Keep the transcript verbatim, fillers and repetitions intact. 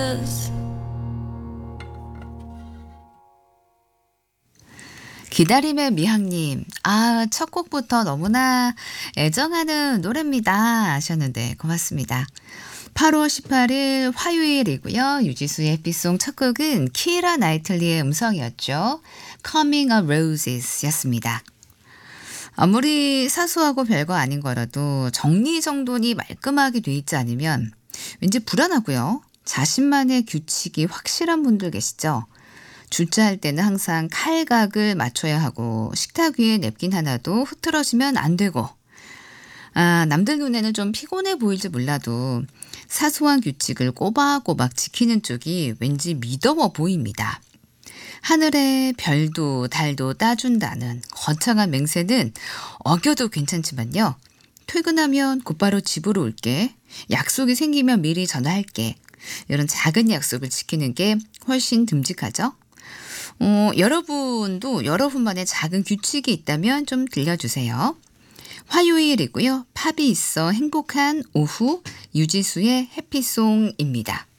기다림의 미학님, 아, 첫 곡부터 너무나 애정하는 노래입니다 하셨는데 고맙습니다. 팔월 십팔일 화요일이고요. 유지수의 해피송 첫 곡은 키라 나이틀리의 음성이었죠. Coming of Roses 였습니다. 아무리 사소하고 별거 아닌 거라도 정리정돈이 말끔하게 돼 있지 않으면 왠지 불안하고요. 자신만의 규칙이 확실한 분들 계시죠? 주차할 때는 항상 칼각을 맞춰야 하고 식탁 위에 냅킨 하나도 흐트러지면 안 되고 아, 남들 눈에는 좀 피곤해 보일지 몰라도 사소한 규칙을 꼬박꼬박 지키는 쪽이 왠지 미더워 보입니다. 하늘에 별도 달도 따준다는 거창한 맹세는 어겨도 괜찮지만요. 퇴근하면 곧바로 집으로 올게. 약속이 생기면 미리 전화할게. 이런 작은 약속을 지키는 게 훨씬 듬직하죠. 어, 여러분도 여러분만의 작은 규칙이 있다면 좀 들려주세요. 화요일이고요. 팝이 있어 행복한 오후 유지수의 해피송입니다.